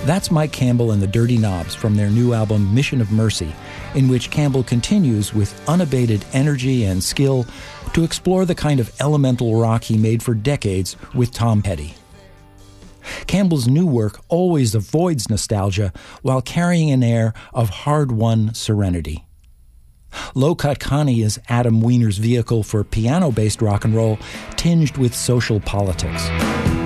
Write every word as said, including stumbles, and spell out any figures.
That's Mike Campbell and the Dirty Knobs from their new album Mission of Mercy, in which Campbell continues with unabated energy and skill to explore the kind of elemental rock he made for decades with Tom Petty. Campbell's new work always avoids nostalgia while carrying an air of hard-won serenity. Low Cut Connie is Adam Wiener's vehicle for piano-based rock and roll tinged with social politics.